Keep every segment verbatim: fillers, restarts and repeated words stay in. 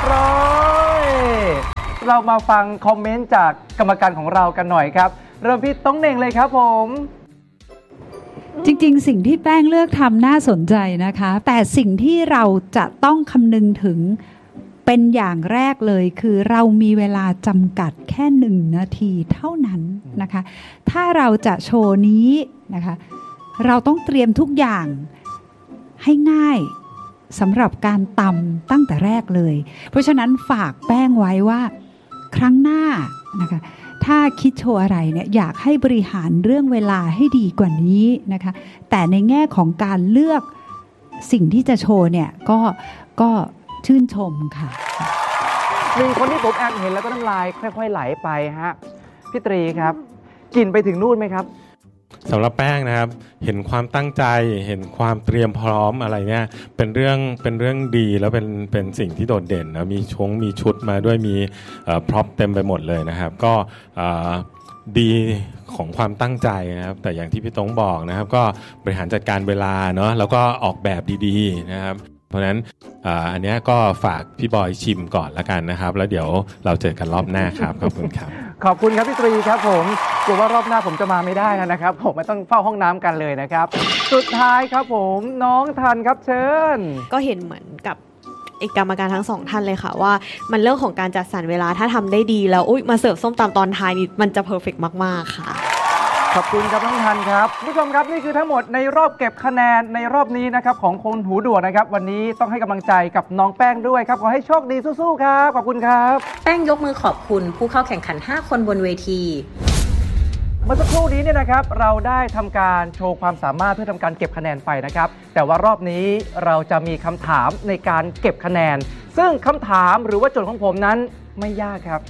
ร้อยเรามาฟังคอมเมนต์จากกรรมการของเรากันหน่อยครับเริ่มพี่ต้องเน่งเลยครับผมจริงๆสิ่งที่แป้งเลือกทำน่าสนใจนะคะแต่สิ่งที่เราจะต้องคำนึงถึงเป็นอย่างแรกเลยคือเรามีเวลาจำกัดแค่หนึ่งนาทีเท่านั้นนะคะถ้าเราจะโชว์นี้นะคะเราต้องเตรียมทุกอย่างให้ง่ายสำหรับการตำตั้งแต่แรกเลยเพราะฉะนั้นฝากแป้งไว้ว่าครั้งหน้านะคะถ้าคิดโชว์อะไรเนี่ยอยากให้บริหารเรื่องเวลาให้ดีกว่านี้นะคะแต่ในแง่ของการเลือกสิ่งที่จะโชว์เนี่ยก็ก็ชื่นชมค่ะหนึ่งคนที่ผมแอบเห็นแล้วก็น้ำลายค่อยๆไหลไปฮะพี่ตรีครับกินไปถึงนู่นไหมครับสำหรับแป้งนะครับเห็นความตั้งใจเห็นความเตรียมพร้อมอะไรเนี่ยเป็นเรื่องเป็นเรื่องดีแล้วเป็นเป็นสิ่งที่โดดเด่นนะมีชงมีชุดมาด้วยมีพร็อพเต็มไปหมดเลยนะครับก็ดีของความตั้งใจนะครับแต่อย่างที่พี่ตงบอกนะครับก็บริหารจัดการเวลาเนาะแล้วก็ออกแบบดีๆนะครับเพราะฉะนั้น อ, อันนี้ก็ฝากพี่บอยชิมก่อนละกันนะครับแล้วเดี๋ยวเราเจอกันรอบหน้าครับขอบคุณครับขอบคุณครับพี่ตรีครับผมกลัวว่ารอบหน้าผมจะมาไม่ได้นะครับผมไม่ต้องเฝ้าห้องน้ำกันเลยนะครับสุดท้ายครับผมน้องทันครับเชิญก็เห็นเหมือนกับกรรมการทั้งสองท่านเลยค่ะว่ามันเรื่องของการจัดสรรเวลาถ้าทำได้ดีแล้วอุ๊ยมาเสิร์ฟส้มตำตอนท้ายนี่มันจะเพอร์เฟกต์มากๆค่ะขอบคุณครับน้องทันครับผู้ชมครับนี่คือทั้งหมดในรอบเก็บคะแนนในรอบนี้นะครับของคนหูด่วนนะครับวันนี้ต้องให้กำลังใจกับน้องแป้งด้วยครับขอให้โชคดีสู้ๆครับขอบคุณครับแป้งยกมือขอบคุณผู้เข้าแข่งขันห้าคนบนเวทีเมื่อสักครู่นี้เนี่ยนะครับเราได้ทำการโชว์ความสามารถเพื่อทำการเก็บคะแนนไปนะครับแต่ว่ารอบนี้เราจะมีคำถามในการเก็บคะแนนซึ่งคำถามหรือว่าโจทย์ของผมนั้นไม่ยากครับ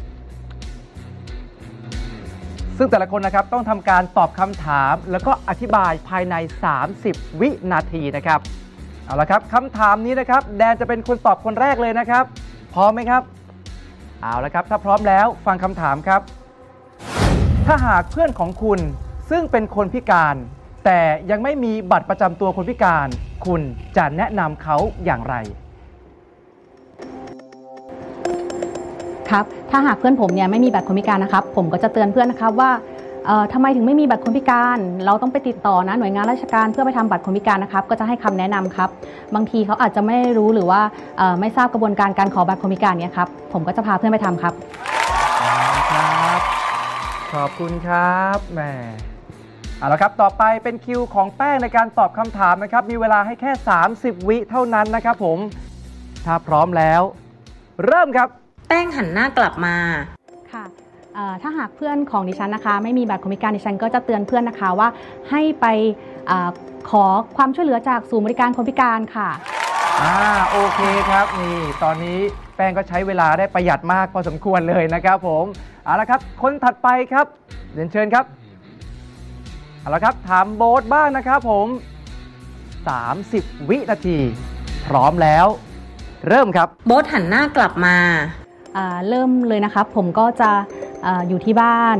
ซึ่งแต่ละคนนะครับต้องทำการตอบคำถามแล้วก็อธิบายภายในสามสิบวินาทีนะครับเอาละครับคำถามนี้นะครับแดนจะเป็นคนตอบคนแรกเลยนะครับพร้อมไหมครับเอาละครับถ้าพร้อมแล้วฟังคำถามครับถ้าหากเพื่อนของคุณซึ่งเป็นคนพิการแต่ยังไม่มีบัตรประจำตัวคนพิการคุณจะแนะนำเขาอย่างไรครับถ้าหากเพื่อนผมเนี่ยไม่มีบัตรคนพิการนะครับผมก็จะเตือนเพื่อนนะครับว่าเอ่อทำไมถึงไม่มีบัตรคนพิการเราต้องไปติดต่อนะหน่วยงานราชการเพื่อไปทำบัตรคนพิการนะครับก็จะให้คำแนะนำครับบางทีเขาอาจจะไม่รู้หรือว่าไม่ทราบกระบวนการการขอบัตรคนพิการเนี่ยครับผมก็จะพาเพื่อนไปทำครับครับขอบคุณครับแหมเอาละครับต่อไปเป็นคิวของแป้งในการตอบคำถามนะครับมีเวลาให้แค่สามสิบวิเท่านั้นนะครับผมถ้าพร้อมแล้วเริ่มครับแป้งหันหน้ากลับมาค่ะถ้าหากเพื่อนของดิฉันนะคะไม่มีบัตรคนพิการดิฉันก็จะเตือนเพื่อนนะคะว่าให้ไปอขอความช่วยเหลือจากศูนย์บริการคนพิการค่ะอ่าโอเคครับนี่ตอนนี้แป้งก็ใช้เวลาได้ประหยัดมากพอสมควรเลยนะครับผมเอาละครับคนถัดไปครับเรียนเชิญครับเอาละครับถามโบ๊ทบ้างนะครับผมสามสิบวินาทีพร้อมแล้วเริ่มครับโบ๊ทหันหน้ากลับมาเริ่มเลยนะครับผมก็จะ อ, อยู่ที่บ้าน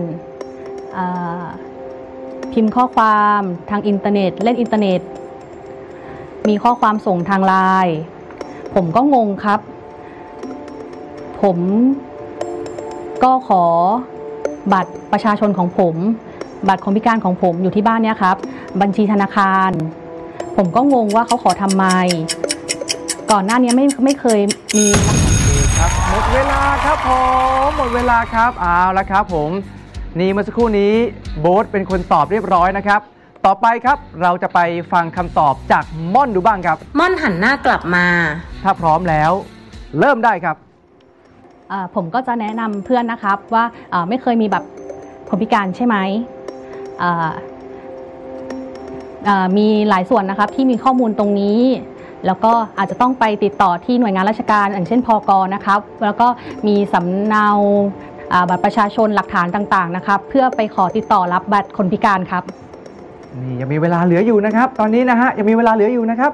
พิมพ์ข้อความทางอินเทอร์เน็ตเล่นอินเทอร์เน็ตมีข้อความส่งทางไลน์ผมก็งงครับผมก็ขอบัตรประชาชนของผมบัตรคนพิการของผมอยู่ที่บ้านเนี่ยครับบัญชีธนาคารผมก็งงว่าเขาขอทำไมก่อนหน้านี้ไม่ไม่เคยมีครับหมดเวลาครับผมหมดเวลาครับเอาละครับผมนี่เมื่อสักครู่นี้โบ๊ทเป็นคนตอบเรียบร้อยนะครับต่อไปครับเราจะไปฟังคำตอบจากม่อนดูบ้างครับม่อนหันหน้ากลับมาถ้าพร้อมแล้วเริ่มได้ครับผมก็จะแนะนำเพื่อนนะครับว่าไม่เคยมีแบบคนพิการใช่ไหมมีหลายส่วนนะครับที่มีข้อมูลตรงนี้แล้วก็อาจจะต้องไปติดต่อที่หน่วยงานราชการอย่างเช่นพก.นะครับแล้วก็มีสำเนาบัตรประชาชนหลักฐานต่างๆนะครับเพื่อไปขอติดต่อรับบัตรคนพิการครับนี่ยังมีเวลาเหลืออยู่นะครับตอนนี้นะฮะยังมีเวลาเหลืออยู่นะครับ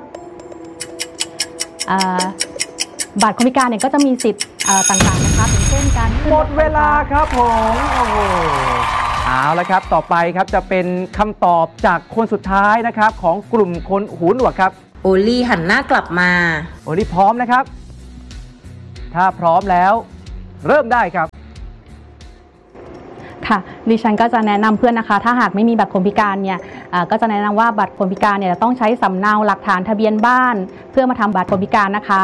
บัตรคนพิการเนี่ยก็จะมีสิทธิ์ต่างๆนะครับอย่างเช่นการหมดเวลาครับผมโอ้โหเอาละครับต่อไปครับจะเป็นคำตอบจากคนสุดท้ายนะครับของกลุ่มคนหูหนวกครับโอลี่หันหน้ากลับมาโอลี่พร้อมนะครับถ้าพร้อมแล้วเริ่มได้ครับค่ะดิฉันก็จะแนะนำเพื่อนนะคะถ้าหากไม่มีบัตรคนพิการเนี่ยก็จะแนะนำว่าบัตรคนพิการเนี่ยต้องใช้สำเนาหลักฐานทะเบียนบ้านเพื่อมาทำบัตรคนพิการนะคะ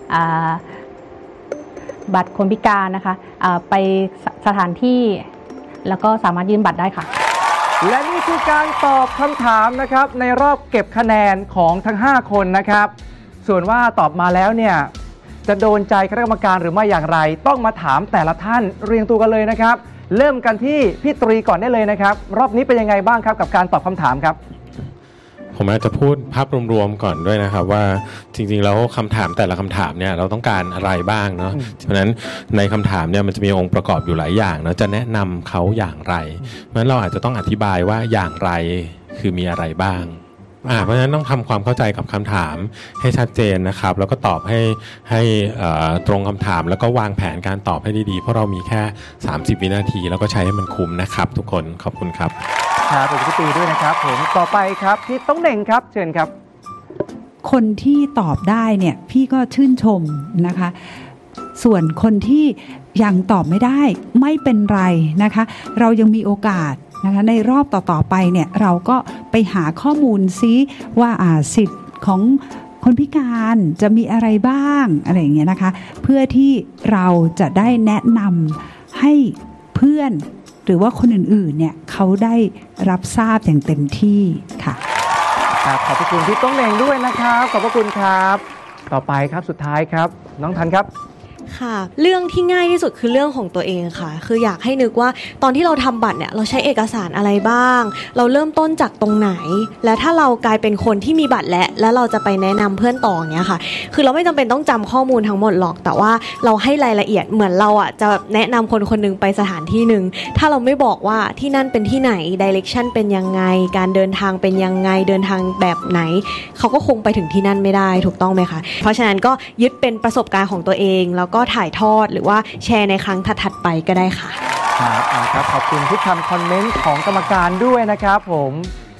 บัตรคนพิการนะคะไปสถานที่แล้วก็สามารถยื่นบัตรได้ค่ะและนี่คือการตอบคำถามนะครับในรอบเก็บคะแนนของทั้งห้าคนนะครับส่วนว่าตอบมาแล้วเนี่ยจะโดนใจคณะกรรมการหรือไม่อย่างไรต้องมาถามแต่ละท่านเรียงตัวกันเลยนะครับเริ่มกันที่พี่ตรีก่อนได้เลยนะครับรอบนี้เป็นยังไงบ้างครับกับการตอบคำถามครับผมอาจจะพูดภาพรวมๆก่อนด้วยนะครับว่าจริงๆแล้วคำถามแต่ละคำถามเนี่ยเราต้องการอะไรบ้างเนาะเพราะฉะนั้นในคำถามเนี่ยมันจะมีองค์ประกอบอยู่หลายอย่างเนาะจะแนะนำเขาอย่างไรเพราะฉะนั้นเราอาจจะต้องอธิบายว่าอย่างไรคือมีอะไรบ้างอ่าเพราะฉะนั้นต้องทำความเข้าใจกับคำถามให้ชัดเจนนะครับแล้วก็ตอบให้ให้ตรงคำถามแล้วก็วางแผนการตอบให้ดีๆเพราะเรามีแค่สามสิบวินาทีแล้วก็ใช้ให้มันคุ้มนะครับทุกคนขอบคุณครับครับผมพี่ตีด้วยนะครับผมต่อไปครับพี่ต้องเหน่งครับเชิญครับคนที่ตอบได้เนี่ยพี่ก็ชื่นชมนะคะส่วนคนที่ยังตอบไม่ได้ไม่เป็นไรนะคะเรายังมีโอกาสนะคะในรอบต่อๆไปเนี่ยเราก็ไปหาข้อมูลซิว่าอ่าสิทธิ์ของคนพิการจะมีอะไรบ้างอะไรอย่างเงี้ยนะคะเพื่อที่เราจะได้แนะนำให้เพื่อนหรือว่าคนอื่นๆเนี่ยเขาได้รับทราบอย่างเต็มที่ค่ะครับขอบพระคุณพี่ต้องเหน่งด้วยนะครับขอบพระคุณครับต่อไปครับสุดท้ายครับน้องทันครับค่ะเรื่องที่ง่ายที่สุดคือเรื่องของตัวเองค่ะคืออยากให้นึกว่าตอนที่เราทำบัตรเนี่ยเราใช้เอกสารอะไรบ้างเราเริ่มต้นจากตรงไหนและถ้าเรากลายเป็นคนที่มีบัตรแล้วแล้วเราจะไปแนะนำเพื่อนต่ออย่างเงี้ยค่ะคือเราไม่จำเป็นต้องจำข้อมูลทั้งหมดหรอกแต่ว่าเราให้รายละเอียดเหมือนเราอ่ะจะแนะนำคนคนนึงไปสถานที่นึงถ้าเราไม่บอกว่าที่นั่นเป็นที่ไหนดิเรกชันเป็นยังไงการเดินทางเป็นยังไงเดินทางแบบไหนเขาก็คงไปถึงที่นั่นไม่ได้ถูกต้องไหมคะเพราะฉะนั้นก็ยึดเป็นประสบการณ์ของตัวเองแล้วก็ถ่ายทอดหรือว่าแชร์ในครั้งถัดๆไปก็ได้ค่ะครับครับขอบคุณทุกคำคอมเมนต์ของกรรมการด้วยนะครับผม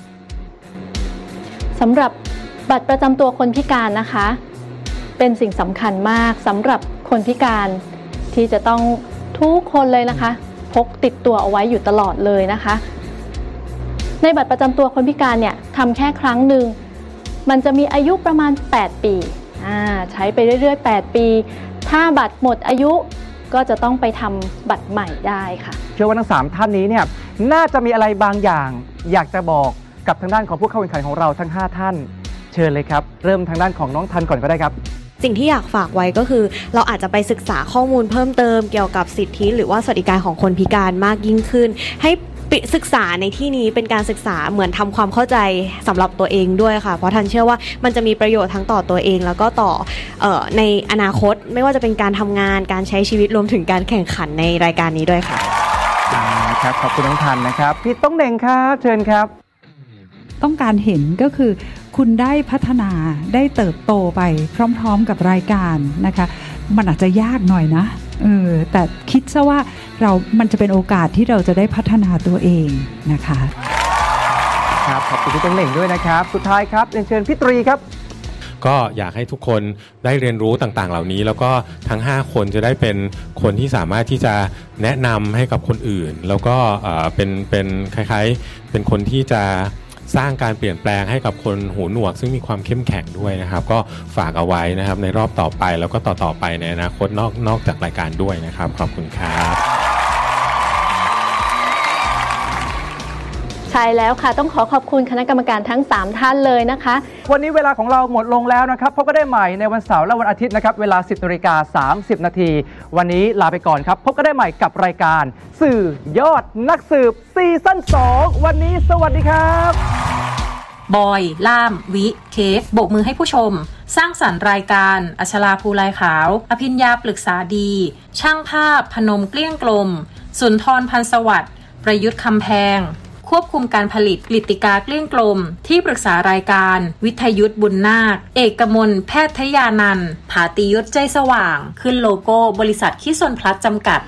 สำหรับบัตรประจำตัวคนพิการนะคะเป็นสิ่งสำคัญมากสำหรับคนพิการที่จะต้องทุกคนเลยนะคะพกติดตัวเอาไว้อยู่ตลอดเลยนะคะในบัตรประจำตัวคนพิการเนี่ยทำแค่ครั้งหนึ่งมันจะมีอายุประมาณแปดปีอ่าใช้ไปเรื่อยๆแปดปีถ้าบัตรหมดอายุก็จะต้องไปทำบัตรใหม่ได้ค่ะเชื่อว่าทั้งสามท่านนี้เนี่ยน่าจะมีอะไรบางอย่างอยากจะบอกกับทางด้านของผู้เข้าแข่งขันของเราทั้งห้าท่านเชิญเลยครับเริ่มทางด้านของน้องทันก่อนก็ได้ครับสิ่งที่อยากฝากไว้ก็คือเราอาจจะไปศึกษาข้อมูลเพิ่มเติมเกี่ยวกับสิทธิหรือว่าสวัสดิการของคนพิการมากยิ่งขึ้นให้ศึกษาในที่นี้เป็นการศึกษาเหมือนทำความเข้าใจสำหรับตัวเองด้วยค่ะเพราะทันเชื่อว่ามันจะมีประโยชน์ทั้งต่อตัวเองแล้วก็ต่อเอ่อในอนาคตไม่ว่าจะเป็นการทำงานการใช้ชีวิตรวมถึงการแข่งขันในรายการนี้ด้วยค่ะครับขอบคุณน้องทันนะครับพี่ต้องเหน่งครับเชิญครับต้องการเห็นก็คือคุณได้พัฒนาได้เติบโตไปพร้อมๆกับรายการนะคะมันอาจจะยากหน่อยนะเออแต่คิดซะว่าเรามันจะเป็นโอกาสที่เราจะได้พัฒนาตัวเองนะคะครับขอบคุณพี่ต้องเหน่งด้วยนะครับสุดท้ายครับเรียนเชิญพี่ตรีครับก็อยากให้ทุกคนได้เรียนรู้ต่างๆเหล่านี้แล้วก็ทั้งห้าคนจะได้เป็นคนที่สามารถที่จะแนะนำให้กับคนอื่นแล้วก็เป็นเป็นคล้ายๆเป็นคนที่จะสร้างการเปลี่ยนแปลงให้กับคนหูหนวกซึ่งมีความเข้มแข็งด้วยนะครับก็ฝากเอาไว้นะครับในรอบต่อไปแล้วก็ต่อๆไปในอนาคตนอกนอกจากรายการด้วยนะครับขอบคุณครับใช่แล้วค่ะต้องขอขอบคุณคณะกรรมการทั้งสามท่านเลยนะคะวันนี้เวลาของเราหมดลงแล้วนะครับพบกันได้ใหม่ในวันเสาร์และวันอาทิตย์นะครับเวลา สิบนาฬิกาสามสิบนาทีวันนี้ลาไปก่อนครับพบกันได้ใหม่กับรายการสื่อยอดนักสืบซีซั่นสองวันนี้สวัสดีครับบอยล่ามวิเคฟโบกมือให้ผู้ชมสร้างสรรค์รายการอัชราภูลายขาวอภิญญาปรึกษาดีช่างภาพพนมเกลี้ยงกลมสุนทรพันสวัสดิ์ประยุทธ์คำแพงควบคุมการผลิตกฤติกาเกลี้ยงกลมที่ปรึกษารายการวิทยุทธบุญนาคเอกมลแพทยานันท์ผาติยศใจสว่างขึ้นโลโก้บริษัทคิสนพลัสจำกัด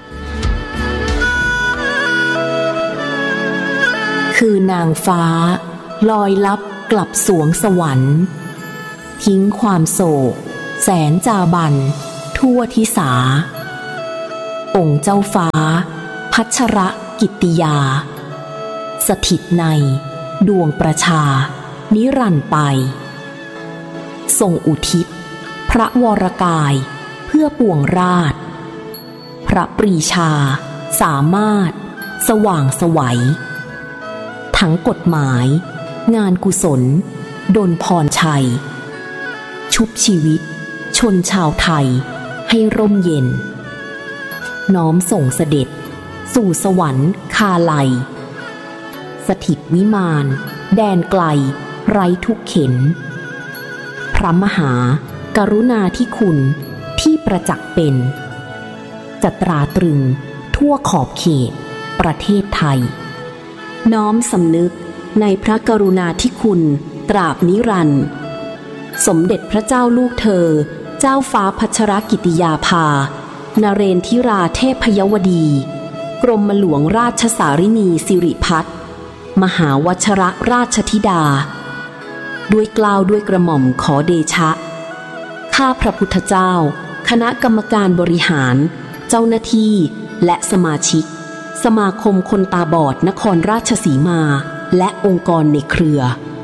คือนางฟ้าลอยลับกลับสวงสวรรค์ทิ้งความโศกแสนจาบันททั่วทิสาองค์เจ้าฟ้าพัชรกิตติยาสถิตในดวงประชานิรันดร์ไปทรงอุทิศพระวรกายเพื่อปวงราชพระปรีชาสามารถสว่างไสวทั้งกฎหมายงานกุศลดลพรชัยชุบชีวิตชนชาวไทยให้ร่มเย็นน้อมส่งเสด็จสู่สวรรค์คาไลสถิตวิมานแดนไกลไร้ทุกเข็นพระมหากรุณาธิคุณที่ประจักษ์เป็นจะตราตรึงทั่วขอบเขตประเทศไทยน้อมสำนึกในพระกรุณาธิคุณตราบนิรันดร์สมเด็จพระเจ้าลูกเธอเจ้าฟ้าพัชรกิติยาภานเรนทิราเทพยวดีกรมหลวงราชสารินีสิริพัฒน์มหาวชรราชธิดาด้วยเกล้าด้วยกระหม่อมขอเดชะข้าพระพุทธเจ้าคณะกรรมการบริหารเจ้าหน้าที่และสมาชิกสมาคมคนตาบอดนครราชสีมาและองค์กรในเครือ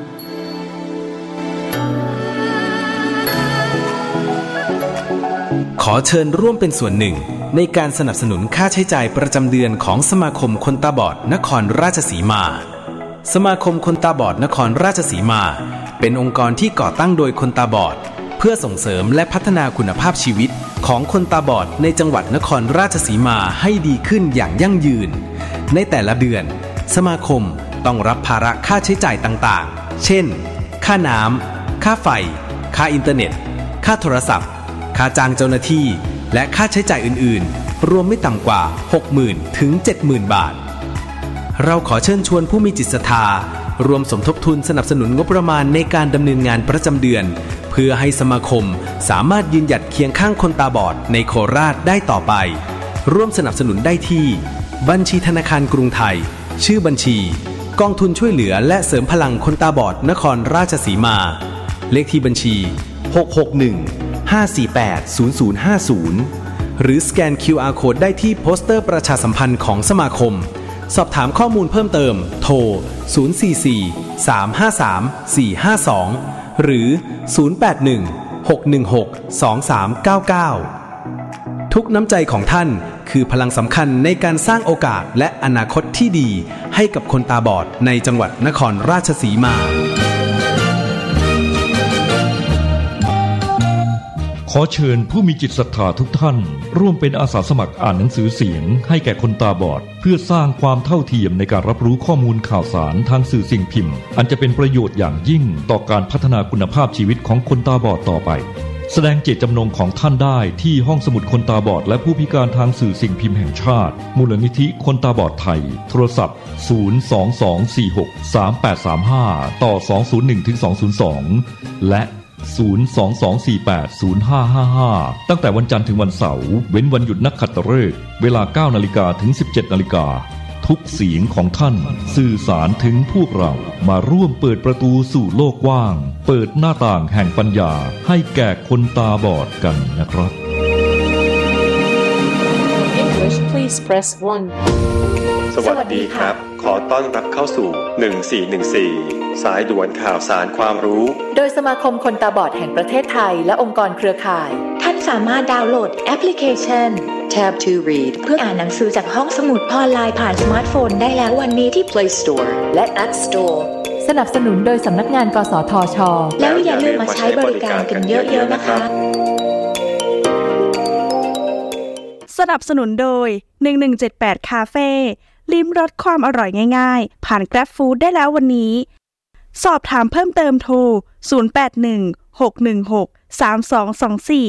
ขอเชิญร่วมเป็นส่วนหนึ่งในการสนับสนุนค่าใช้จ่ายประจำเดือนของสมาคมคนตาบอดนครราชสีมาสมาคมคนตาบอดนครราชสีมาเป็นองค์กรที่ก่อตั้งโดยคนตาบอดเพื่อส่งเสริมและพัฒนาคุณภาพชีวิตของคนตาบอดในจังหวัดนครราชสีมาให้ดีขึ้นอย่างยั่งยืนในแต่ละเดือนสมาคมต้องรับภาระค่าใช้จ่ายต่างๆเช่นค่าน้ำค่าไฟค่าอินเทอร์เน็ตค่าโทรศัพท์ค่าจ้างเจ้าหน้าที่และค่าใช้จ่ายอื่นๆรวมไม่ต่ำกว่า หกหมื่น ถึง เจ็ดหมื่น บาทเราขอเชิญชวนผู้มีจิตศรัทธารวมสมทบทุนสนับสนุนงบประมาณในการดำเนินงานประจำเดือนเพื่อให้สมาคมสามารถยืนหยัดเคียงข้างคนตาบอดในโคราชได้ต่อไปร่วมสนับสนุนได้ที่บัญชีธนาคารกรุงไทยชื่อบัญชีกองทุนช่วยเหลือและเสริมพลังคนตาบอดนครราชสีมาเลขที่บัญชีหก หก หนึ่ง ห้า สี่ แปด ศูนย์ ศูนย์ ห้า ศูนย์หรือสแกน คิว อาร์ Code ได้ที่โปสเตอร์ประชาสัมพันธ์ของสมาคมสอบถามข้อมูลเพิ่มเติมโทรศูนย์ สี่ สี่ สาม ห้า สาม สี่ ห้า สองหรือศูนย์ แปด หนึ่ง หก หนึ่ง หก สอง สาม เก้า เก้าทุกน้ำใจของท่านคือพลังสำคัญในการสร้างโอกาสและอนาคตที่ดีให้กับคนตาบอดในจังหวัดนครราชสีมาขอเชิญผู้มีจิตศรัทธาทุกท่านร่วมเป็นอาสาสมัครอ่านหนังสือเสียงให้แก่คนตาบอดเพื่อสร้างความเท่าเทียมในการรับรู้ข้อมูลข่าวสารทางสื่อสิ่งพิมพ์อันจะเป็นประโยชน์อย่างยิ่งต่อการพัฒนาคุณภาพชีวิตของคนตาบอดต่อไปแสดงเจตจำนงของท่านได้ที่ห้องสมุดคนตาบอดและผู้พิการทางสื่อสิ่งพิมพ์แห่งชาติมูลนิธิคนตาบอดไทยโทรศัพท์ศูนย์ สอง สอง สี่ หก สาม แปด สาม ห้าต่อสองศูนย์หนึ่งถึงสองศูนย์สองและศูนย์ สอง สอง สี่ แปด ศูนย์ ห้า ห้า ห้าตั้งแต่วันจันทร์ถึงวันเสาร์เว้นวันหยุดนักขัตฤกษ์เวลา เก้านาฬิกา ถึง สิบเจ็ดนาฬิกาทุกเสียงของท่านสื่อสารถึงพวกเรามาร่วมเปิดประตูสู่โลกกว้างเปิดหน้าต่างแห่งปัญญาให้แก่คนตาบอดกันนะครับ English please press one สวัสดีครับขอต้อนรับเข้าสู่หนึ่งสี่หนึ่งสี่สายด่วนข่าวสารความรู้โดยสมาคมคนตาบอดแห่งประเทศไทยและองค์กรเครือข่ายท่านสามารถดาวน์โหลดแอปพลิเคชัน Tab to Read เพื่ออ่านหนังสือจากห้องสมุดออนไลน์ผ่านสมาร์ทโฟนได้แล้ววันนี้ที่ Play Store และ App Store สนับสนุนโดยสำนักงานกสทช.แล้วอย่าลืมมาใช้บริการกันเยอะๆนะคะสนับสนุนโดยหนึ่งหนึ่งเจ็ดแปดคาเฟ่ลิ้มรสความอร่อยง่ายๆผ่าน Grab Food ได้แล้ววันนี้สอบถามเพิ่มเติมโทรศูนย์ แปด หนึ่ง หก หนึ่ง หก สาม สอง สอง สี่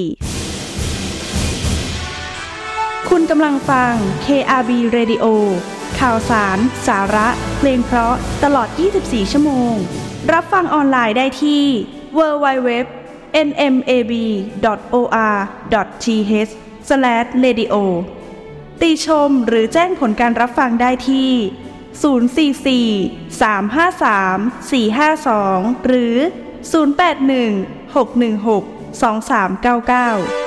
คุณกำลังฟัง เค อาร์ บี Radio ข่าวสารสาระเพลงเพราะตลอดยี่สิบสี่ชั่วโมงรับฟังออนไลน์ได้ที่ ดับเบิลยู ดับเบิลยู ดับเบิลยู ดอท เอ็น เอ็ม เอ บี ดอท โอ อาร์ ดอท ที เอช สแลช เรดิโอ ติชมหรือแจ้งผลการรับฟังได้ที่ศูนย์ สี่ สี่ สาม ห้า สาม สี่ ห้า สองหรือศูนย์ แปด หนึ่ง หก หนึ่ง หก สอง สาม เก้า เก้า